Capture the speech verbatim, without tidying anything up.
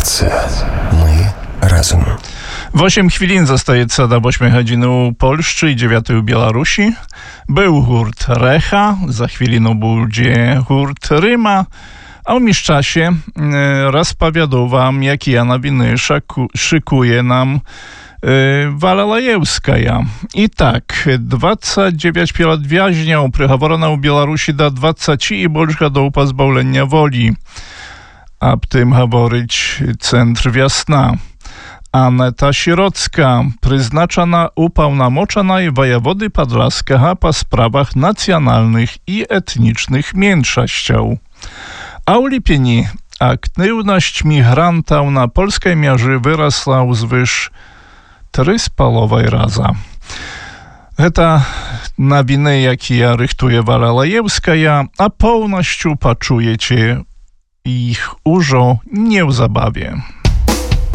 Pracy. My razem. W osiem chwilin zostaje do восьмej godziny u Polszczy i dziewiątej u Białorusi. Był hurt Recha, za chwilę będzie hurt Ryma, a w mieszczasie e, rozpowiadam wam, jakie nowiny szaku, szykuje nam e, Walalajewskaja. I tak, двадцять дев'ять lat więźniów przychowano u Białorusi do dwudziestu i больше do pozbawienia woli. A w tym mówić Centr Wiosna. Aneta Sirocka, przeznaczona upełnomoczonej wojewody podlaskiego po sprawach nacjonalnych i etnicznych mniejszości. A w lipieni aktywność migrantów na polskiej mierze wyrosła zwyż trzy z połową raza. To nowiny, jakie rychtuje Walalajewskaja, a pełnością poczujecie ich już nie w zabawie.